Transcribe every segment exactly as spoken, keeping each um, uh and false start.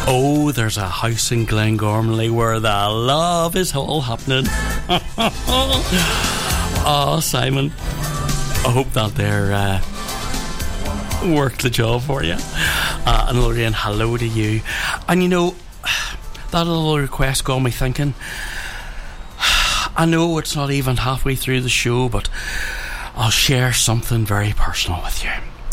Oh, there's a house in Glengormley where the love is all happening. Oh, Simon, I hope that there uh, worked the job for you. Uh, and Lorraine, hello to you. And you know, that little request got me thinking. I know it's not even halfway through the show, but I'll share something very personal with you.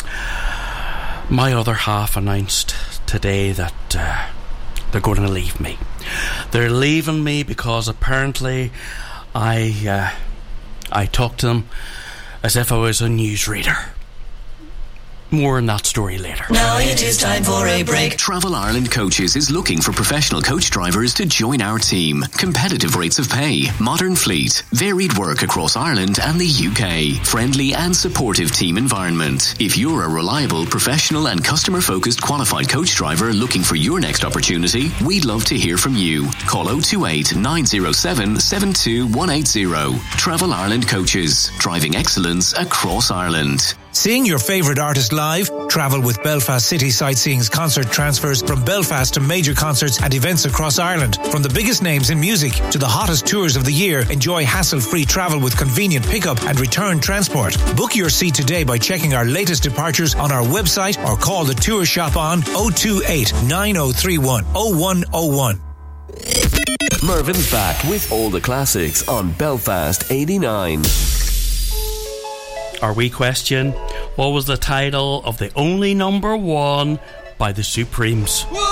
My other half announced today that uh, they're going to leave me. They're leaving me because apparently I uh, I talked to them as if I was a newsreader. More on that story later. Now it is time for a break. Travel Ireland Coaches is looking for professional coach drivers to join our team. Competitive rates of pay, modern fleet, varied work across Ireland and the U K. Friendly and supportive team environment. If you're a reliable, professional and customer-focused qualified coach driver looking for your next opportunity, we'd love to hear from you. Call oh two eight, nine oh seven, seven two one eight oh. Travel Ireland Coaches. Driving excellence across Ireland. Seeing your favourite artist live? Travel with Belfast City Sightseeing's concert transfers from Belfast to major concerts and events across Ireland. From the biggest names in music to the hottest tours of the year, enjoy hassle-free travel with convenient pickup and return transport. Book your seat today by checking our latest departures on our website or call the tour shop on oh two eight, nine oh three one, oh one oh one. Mervin's back with all the classics on Belfast eighty-nine. Our wee question: what was the title of the only number one by the Supremes?